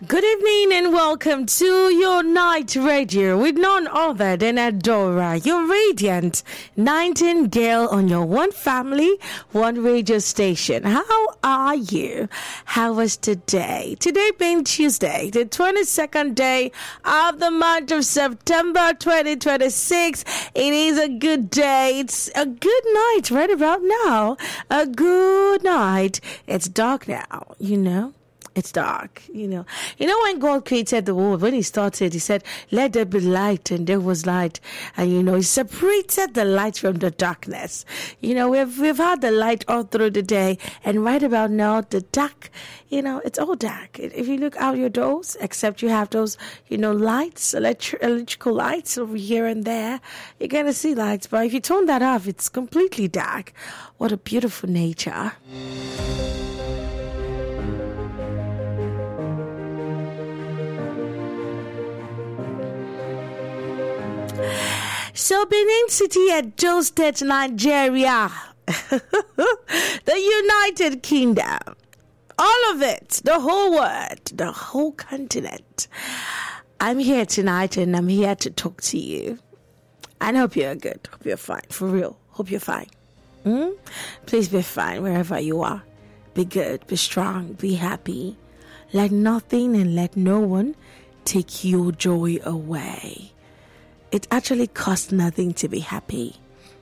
Good evening and welcome to your night radio with none other than Adora, your radiant nightingale on your one family, one radio station. How are you? How was today? Today being Tuesday, the 22nd day of the month of September 2026. It is a good day. It's a good night right about now. A good night. It's dark now, It's dark, when God created the world, when he started, he said, let there be light, and there was light. And, he separated the light from the darkness. We've had the light all through the day, and right about now, the dark, it's all dark. If you look out your doors, except you have those, lights, electrical lights over here and there, you're going to see lights. But if you turn that off, it's completely dark. What a beautiful nature. So Benin City at Joe State, Nigeria, the United Kingdom, all of it, the whole world, the whole continent. I'm here tonight and I'm here to talk to you. I hope you're good. Hope you're fine. For real. Hope you're fine. Please be fine wherever you are. Be good, be strong, be happy. Let nothing and let no one take your joy away. It actually costs nothing to be happy.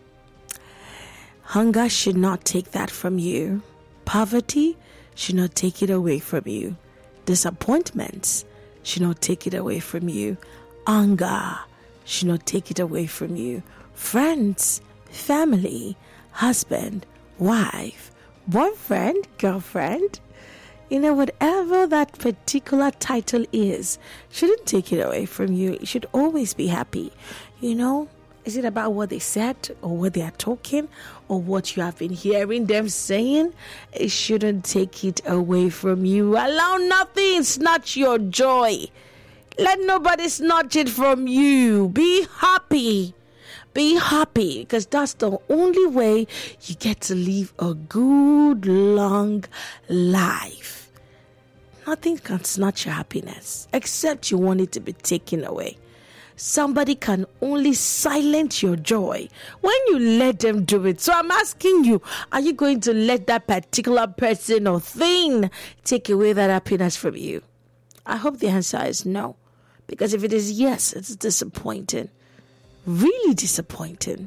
Hunger should not take that from you. Poverty should not take it away from you. Disappointments should not take it away from you. Anger should not take it away from you. Friends, family, husband, wife, boyfriend, girlfriend, whatever that particular title is, shouldn't take it away from you. You should always be happy. Is it about what they said or what they are talking or what you have been hearing them saying? It shouldn't take it away from you. Allow nothing snatch your joy. Let nobody snatch it from you. Be happy. Be happy, because that's the only way you get to live a good, long life. Nothing can snatch your happiness except you want it to be taken away. Somebody can only silence your joy when you let them do it. So I'm asking you, are you going to let that particular person or thing take away that happiness from you? I hope the answer is no. Because if it is yes, it's disappointing. Really disappointing.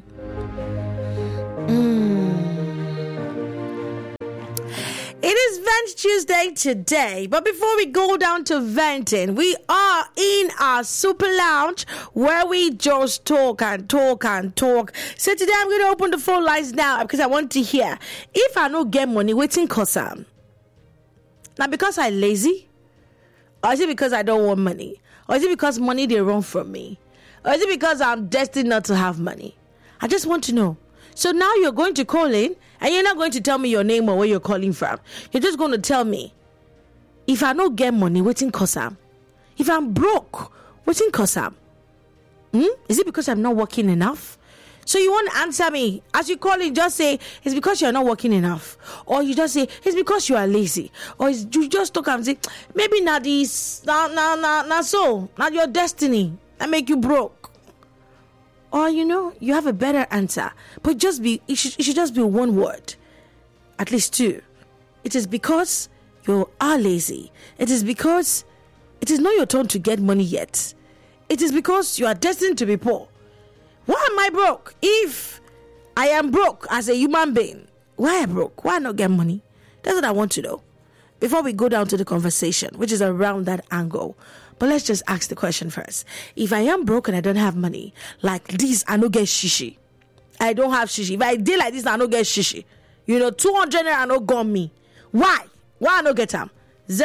It is Vent Tuesday today, but before we go down to venting, we are in our super lounge where we just talk and talk and talk. So today I'm going to open the phone lines now because I want to hear, if I don't get money, waiting cause am. Now because I lazy? Or is it because I don't want money? Or is it because money they run from me? Or is it because I'm destined not to have money? I just want to know. So now you're going to call in and you're not going to tell me your name or where you're calling from. You're just going to tell me, if I don't get money, waiting cause am. If I'm broke, waiting cause am. Is it because I'm not working enough? So you want to answer me. As you call in, just say, it's because you're not working enough. Or you just say, it's because you are lazy. Or you just talk and say, maybe not this, not your destiny. That make you broke. Or you have a better answer. But it should just be one word. At least two. It is because you are lazy. It is because it is not your turn to get money yet. It is because you are destined to be poor. Why am I broke? If I am broke as a human being, why am I broke? Why not get money? That's what I want to know. Before we go down to the conversation, which is around that angle. But let's just ask the question first. If I am broke and I don't have money, like this, I don't get shishi. I don't have shishi. If I did like this, I don't get shishi. 200 I don't got me. Why? Why I don't get them?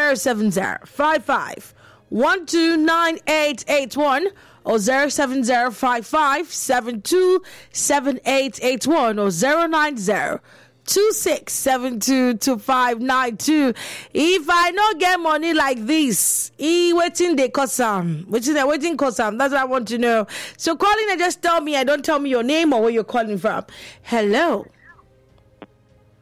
070-55-129881 or 070-55-727881 or 090-2672-2592. If I not get money like this, waiting they cost some. Which is waiting cost some. That's what I want to know. So call in and just tell me. Don't tell me your name or where you're calling from. Hello.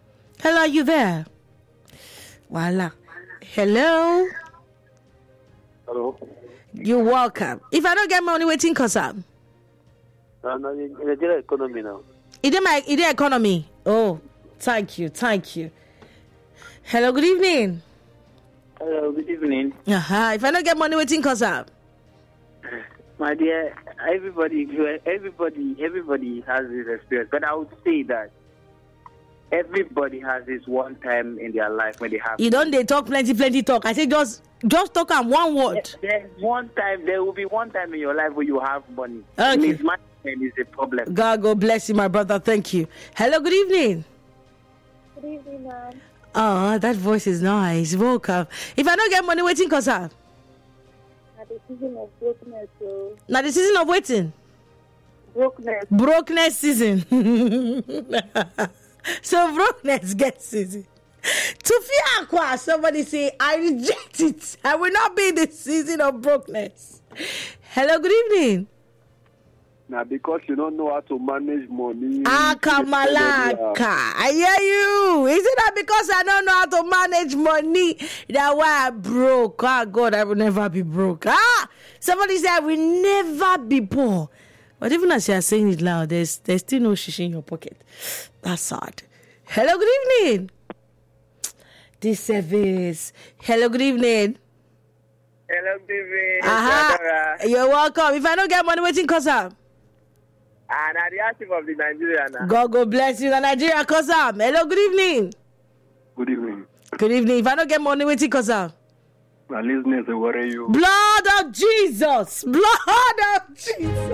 Hello, are you there? Voila. Hello. Hello. You're welcome. If I don't get money, waiting cause up. Nigeria economy now. It is economy. Oh, thank you. Hello, good evening. Hello, good evening. If I don't get money, waiting cause up. My dear, everybody has this experience, but I would say that everybody has this one time in their life when they have. You don't they talk plenty talk. I say just talk on one word. There will be one time in your life where you have money. Okay. It's money and it's a problem. God bless you, my brother. Thank you. Hello, good evening. Good evening, ma'am. Oh, that voice is nice. Welcome. If I don't get money, waiting cause up. At the season of brokenness, so Now the season of waiting. Brokenness season. So brokenness gets season. To fear, somebody say, I reject it. I will not be in the season of brokenness. Hello, good evening. Now, because you don't know how to manage money. Kamalaka. I hear you. Is it that because I don't know how to manage money that why I broke? Oh, God, I will never be broke. Somebody said I will never be poor. But even as you are saying it loud, there's still no shish in your pocket. That's sad. Hello, good evening. This service. Hello, good evening. Hello, good evening. You're welcome. If I don't get money, waiting cause up. And I'm the active of the Nigeria now. God bless you. The Nigeria cause up. Hello, good evening. Good evening. Good evening. If I don't get money, waiting cause up. My listeners, they worry you. Blood of Jesus. Blood of Jesus.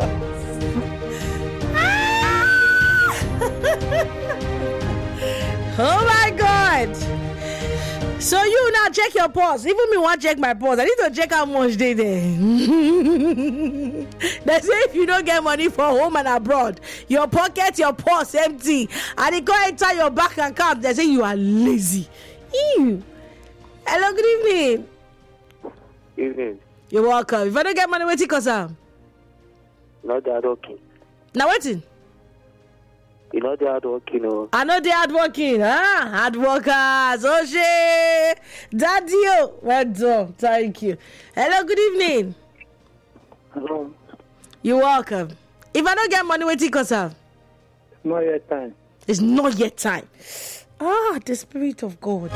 Oh my God. So you now check your pulse. Even me want to check my pulse. I need to check how much they there. They say if you don't get money for home and abroad, your pocket, your purse empty, and they go enter your bank account, they say you are lazy. Ew. Hello, good evening. Evening. You're welcome. If I don't get money, waiting cause I'm. Not that okay. Now waiting. You know they hard working, no. I know they hard working, hard workers. Oh shit, Daddy, well done. Thank you. Hello, good evening. Hello. You're welcome. If I don't get money, waiting cause I'm. Not yet time. It's not yet time. The Spirit of God.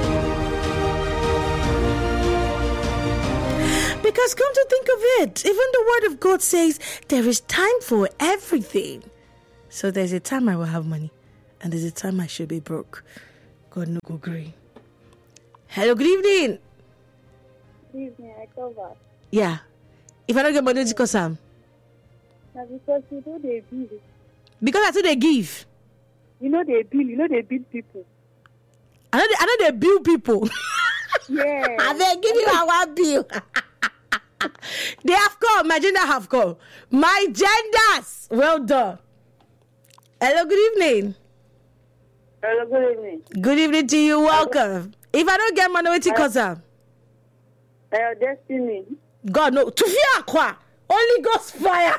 Because come to think of it, even the Word of God says there is time for everything. So there's a time I will have money, and there's a time I should be broke. God no go green. Hello, good evening. Good evening, I cover. Yeah. If I don't get money, it's because I'm. Now because you know they bill. Because I said they give. You know they bill people. I know they bill people. Yeah. And they give you our bill. They have come. My gender have come. My genders. Well done. Hello, good evening. Hello, good evening. Good evening to you. Welcome. If I don't get money, what's it cause of? Destiny. God, no. To fear, qua. Holy Ghost fire.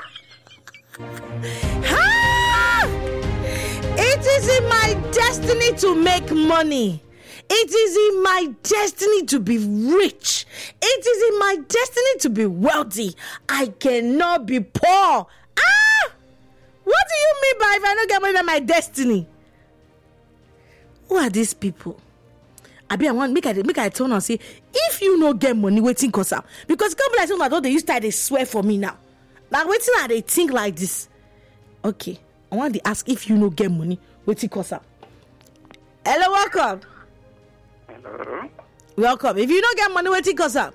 It is in my destiny to make money. It is in my destiny to be rich. It is in my destiny to be wealthy. I cannot be poor. What do you mean by if I don't get money, that's my destiny? Who are these people? I want make I turn and say, if you no get money, waiting cause out. Because come like someone don't they used to they swear for me now. Like waiting and they think like this. Okay. I want to ask if you no get money, waiting cause out. Hello, welcome. Hello. Welcome. If you don't get money, waiting cause out.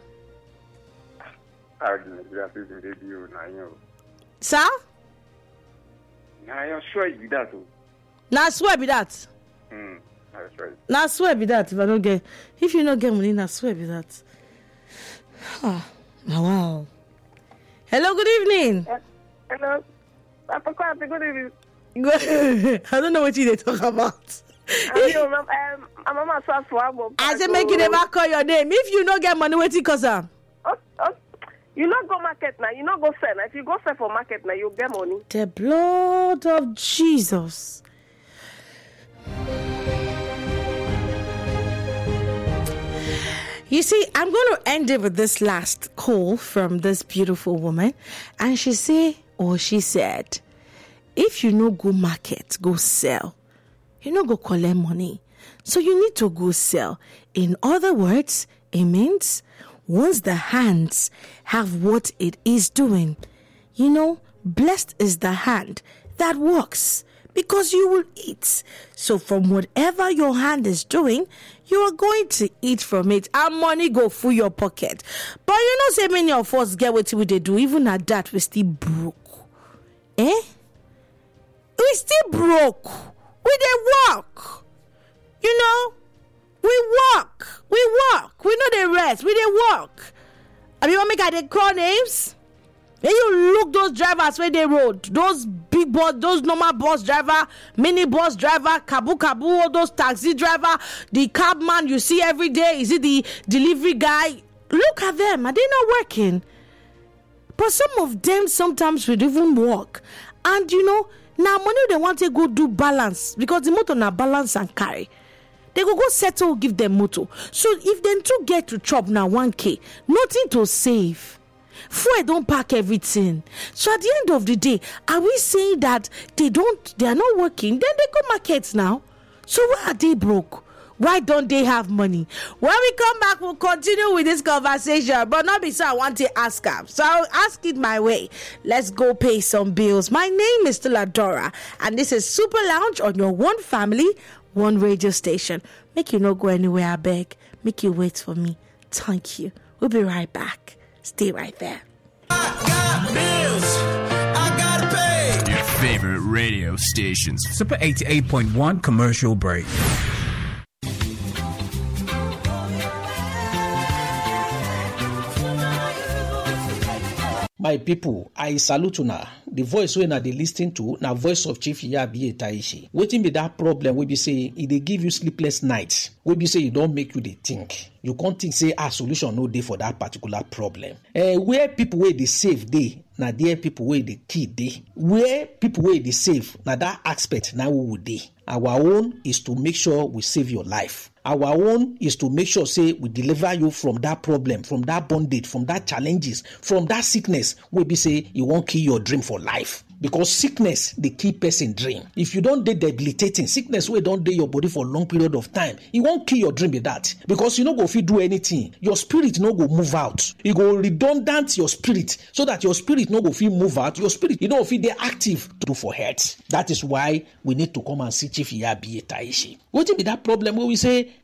Sir? Now you're sure you be that. Now swear be that. That's right. Now swear be that if you don't get money, now swear be that. Wow. Hello, good evening. Hello. Papa, good evening. I don't know what you talk about. I'm on my I said make you never call your name. If you don't get money, what's it cause of? You not go market now. You not go sell. If you go sell for market now, you get money. The blood of Jesus. You see, I'm going to end it with this last call from this beautiful woman. And she said, if you no go market, go sell. You no go collect money. So you need to go sell. In other words, it means once the hands have what it is doing, blessed is the hand that works, because you will eat. So from whatever your hand is doing, you are going to eat from it, and money go full your pocket. But say many of us get what they do. Even at that, we still broke. We still broke. We dey work. We work. We know the rest. We dey work. I mean, make I call names. When you look those drivers where they rode, those big bus, those normal bus driver, mini bus driver, kabu, all those taxi driver, the cab man you see every day, is it the delivery guy? Look at them, are they not working? But some of them sometimes would even work. And now money they want to go do balance, because the motor na balance and carry. They go settle, give them motor. So if them two get to chop now 1K, nothing to save. Fuel don't pack everything. So at the end of the day, are we saying that they are not working? Then they go markets now. So why are they broke? Why don't they have money? When we come back, we'll continue with this conversation. But not be so I want to ask her. So I'll ask it my way. Let's go pay some bills. My name is still Adora, and this is Super Lounge on your one family, one radio station. Make you not go anywhere, I beg. Make you wait for me. Thank you. We'll be right back. Stay right there. I got bills. I gotta pay. Your favorite radio stations. Super 88.1 commercial break. My people, I salute una. The voice when they listen to na voice of Chief Iyabi Taishi. Wetin be that problem? We be say they give you sleepless nights. We be say you don't make you they think. You can't think say solution no day for that particular problem. Where people where they save day, na there people where they key day. Where people where they save, na that aspect now we would day. Our own is to make sure we save your life. Our own is to make sure, say, we deliver you from that problem, from that bondage, from that challenges, from that sickness. We be say, you won't kill your dream for life. Because sickness, the key person dream. If you don't dey debilitating, sickness wey don't dey your body for a long period of time, it won't kill your dream with that. Because you no go fit do anything. Your spirit no go move out. You go redundant your spirit, so that your spirit no go fit move out. Your spirit, you know, fit dey active to do for health. That is why we need to come and see Chief Iyabi Taishi. What be that problem where we say,